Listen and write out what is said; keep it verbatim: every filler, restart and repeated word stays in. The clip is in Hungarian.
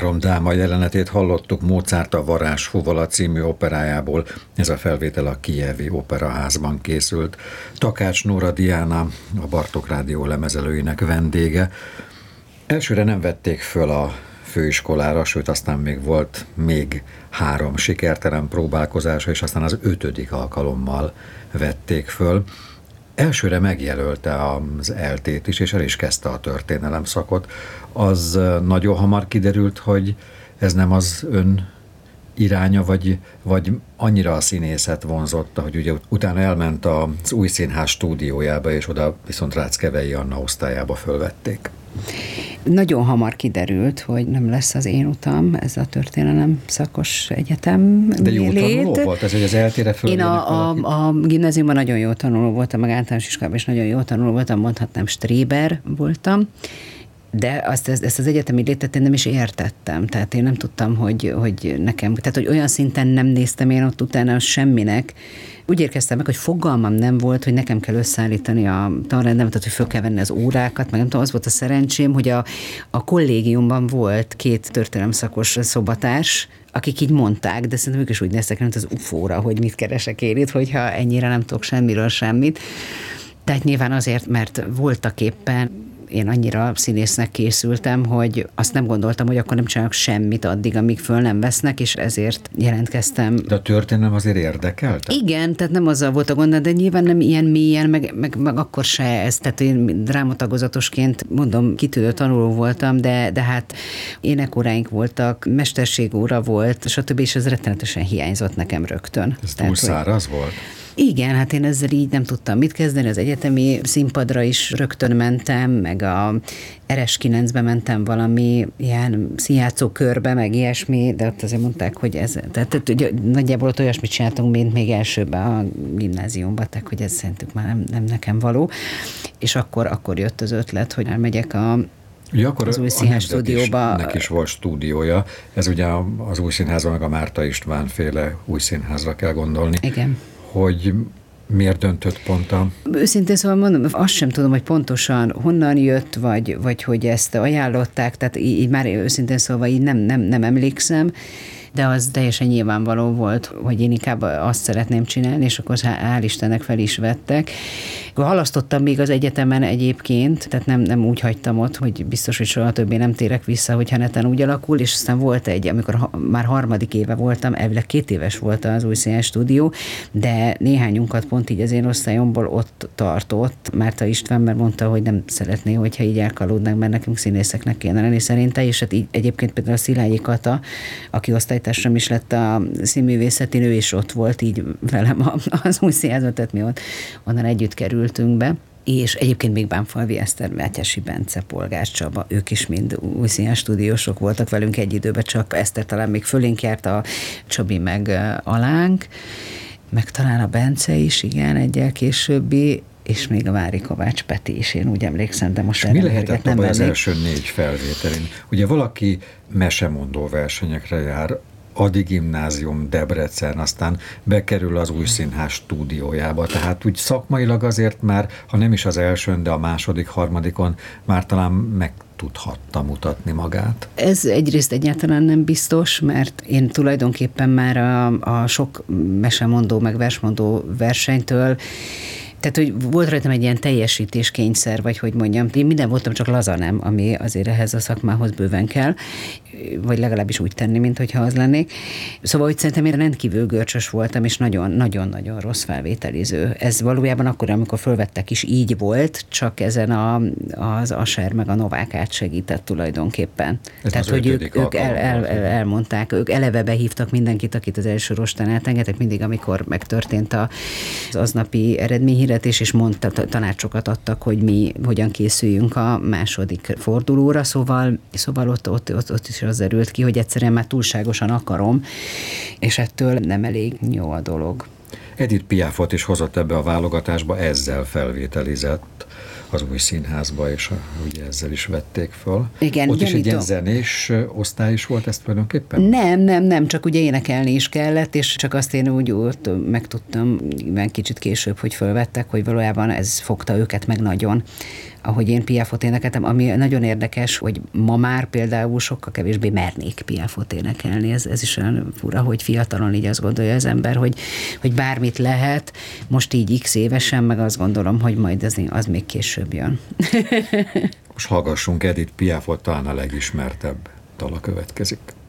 Három dáma jelenetét hallottuk Mozart a Varázsfuvola című operájából. Ez a felvétel a Kijevi Operaházban készült. Takács Nóra Diana, a Bartók Rádió lemezelőinek vendége. Elsőre nem vették föl a főiskolára, sőt aztán még volt még három sikertelen próbálkozása, és aztán az ötödik alkalommal vették föl. Elsőre megjelölte az eltét is, és el is kezdte a történelem szakot. Az nagyon hamar kiderült, hogy ez nem az ön iránya, vagy, vagy annyira a színészet vonzotta, hogy ugye utána elment az Új Színház stúdiójába, és oda viszont Ráckevei Anna osztályába fölvették. Nagyon hamar kiderült, hogy nem lesz az én utam, ez a történelem szakos egyetem. De jó lét. tanuló volt ez, hogy az eltére fölvenni? Én a, a, a gimnáziumban nagyon jó tanuló voltam, meg általános iskolában is nagyon jó tanuló voltam, mondhatnám stréber voltam, de azt, ezt, ezt az egyetemi létet én nem is értettem, tehát én nem tudtam, hogy, hogy nekem, tehát hogy olyan szinten nem néztem én ott utána semminek. Úgy érkeztem meg, hogy fogalmam nem volt, hogy nekem kell összeállítani a tanrendemet, tehát hogy föl kell venni az órákat, meg nem tudom, az volt a szerencsém, hogy a, a kollégiumban volt két történelemszakos szobatárs, akik így mondták, de szerintem ők is úgy néztek, mint az ufóra, hogy mit keresek én itt, hogyha ennyire nem tudok semmiről semmit. Tehát nyilván azért, mert voltak éppen én annyira színésznek készültem, hogy azt nem gondoltam, hogy akkor nem csinálok semmit addig, amíg föl nem vesznek, és ezért jelentkeztem. De a történelem azért érdekelte? Igen, tehát nem azzal volt a gond, de nyilván nem ilyen mélyen, meg, meg, meg akkor se ez. Tehát én drámatagozatosként, mondom, kitűnő tanuló voltam, de, de hát énekóráink voltak, mesterségóra volt, stb. És ez rettenetesen hiányzott nekem rögtön. Ez túl száraz volt? Igen, hát én ezzel így nem tudtam mit kezdeni, az egyetemi színpadra is rögtön mentem, meg a er es kilencbe mentem valami ilyen színjátszó körbe, meg ilyesmi, de ott azért mondták, hogy ez, tehát ugye, nagyjából ott olyasmit csináltunk, mint még elsőben a gimnáziumban, tehát hogy ez szerintük már nem, nem nekem való, és akkor, akkor jött az ötlet, hogy elmegyek a Ja, akkor az Új Színház stúdióba. Neki is volt stúdiója. Ez ugye az Új Színházban, meg a Márta István féle Új Színházra kell gondolni. Igen. Hogy miért döntött pont a... Őszintén szóval mondom, azt sem tudom, hogy pontosan honnan jött, vagy, vagy hogy ezt ajánlották, tehát így, így már őszintén szóval így nem, nem, nem emlékszem, de az teljesen nyilvánvaló volt, hogy én inkább azt szeretném csinálni, és akkor hál' Istennek fel is vettek. Halasztottam még az egyetemen egyébként, tehát nem, nem úgy hagytam ott, hogy biztos, hogy soha többé nem térek vissza, hogyha neten úgy alakul, és aztán volt egy, amikor ha, már harmadik éve voltam, elvileg két éves volt az Új Színház stúdió, de néhányunkat pont így az én osztályomból ott tartott Márta István, mert mondta, hogy nem szeretné, hogyha így elkalódnak, mert nekünk színészeknek kéne lenni szerinte, és hát így egyébként például a Szilágyi Kata, aki osztálytársam is lett a színművészeti, ő is ott volt így velem az Új Színházban, tehát mi ott onnan együtt kerültünk be. És egyébként még Bánfalvi Eszter, Mátyási Bence, Polgár Csaba, ők is mind Új Színház stúdiósok voltak velünk egy időben, csak Eszter talán még fölénk járt, a Csabi meg alánk, meg talán a Bence is, igen, egyel későbbi, és még a Vári Kovács Peti is, én úgy emlékszem, de most mi lehetett nem az első négy felvételén? Ugye valaki mesemondó versenyekre jár, Adi Gimnázium, Debrecen, aztán bekerül az Új Színház stúdiójába, tehát úgy szakmailag azért már, ha nem is az elsőn, de a második, harmadikon már talán meg tudhatta mutatni magát. Ez egyrészt egyáltalán nem biztos, mert én tulajdonképpen már a, a sok mesemondó, meg versmondó versenytől, tehát, hogy volt rajtam egy ilyen teljesítéskényszer, vagy hogy mondjam, én minden voltam, csak laza nem, ami azért ehhez a szakmához bőven kell, vagy legalábbis úgy tenni, mint hogyha az lennék. Szóval, hogy szerintem én rendkívül görcsös voltam, és nagyon-nagyon-nagyon rossz felvételiző. Ez valójában akkor, amikor fölvettek is így volt, csak ezen a, az Aser meg a Novák átsegített tulajdonképpen. Ez tehát, hogy ők, ők el, el, el, elmondták, ők eleve behívtak mindenkit, akit az első rostán eltengetek, mindig, amikor megtörtént az aznapi eredményhirdetés, és mondta, tanácsokat adtak, hogy mi hogyan készüljünk a második fordulóra, szóval, szóval ott, ott, ott, ott is az derült ki, hogy egyszerűen már túlságosan akarom, és ettől nem elég jó a dolog. Edith Piafot is hozott ebbe a válogatásba, ezzel felvételizett. az új színházba, és a, ugye ezzel is vették föl. Igen, ott is egy ilyen to... zenés osztály is volt, ezt tulajdonképpen? Nem, nem, nem, csak ugye énekelni is kellett, és csak azt én úgy ott megtudtam, mert kicsit később, hogy fölvettek, hogy valójában ez fogta őket meg nagyon, ahogy én Piafot énekeltem, ami nagyon érdekes, hogy ma már például sokkal kevésbé mernék Piafot énekelni. Ez, ez is olyan fura, hogy fiatalon így azt gondolja az ember, hogy, hogy bármit lehet, most így x évesen, meg azt gondolom, hogy majd ez, az még később jön. Most hallgassunk Edith Piafot, talán a legismertebb dala következik.